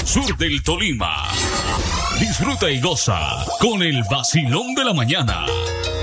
sur del Tolima. Disfruta y goza con el vacilón de la mañana.